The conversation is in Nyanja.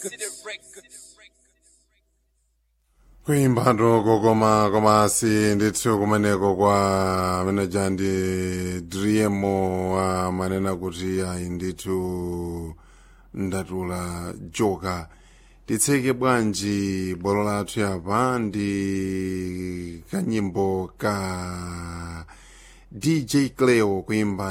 kuimba ndoko koma si ndithu kumeneko kwa meneja ndi driemo amanena kuti ayi ndithu ndatula joka. Titseke bwanji bwalo lathu yapa ndi kanyimbo ka DJ Cleo kuimba